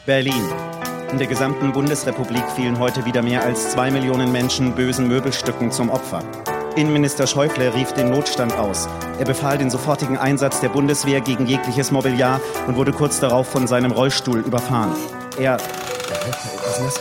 Berlin. In der gesamten Bundesrepublik fielen heute wieder mehr als 2 Millionen Menschen bösen Möbelstücken zum Opfer. Innenminister Schäuble rief den Notstand aus. Er befahl den sofortigen Einsatz der Bundeswehr gegen jegliches Mobiliar und wurde kurz darauf von seinem Rollstuhl überfahren. Was ist das?